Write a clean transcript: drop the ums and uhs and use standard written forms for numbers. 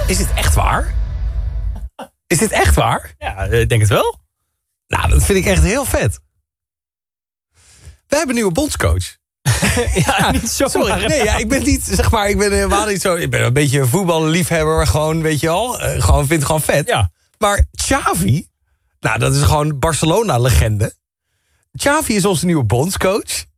Is dit echt waar? Is dit echt waar? Ja, ik denk het wel. Nou, dat vind ik echt heel vet. We hebben een nieuwe bondscoach. Ja, niet zo. Sorry, nee, ja, ik ben niet, zeg maar, ik ben helemaal niet zo... Ik ben een beetje een voetballiefhebber, gewoon, weet je al. Vind het gewoon vet. Ja. Maar Xavi, nou, dat is gewoon Barcelona-legende. Xavi is onze nieuwe bondscoach.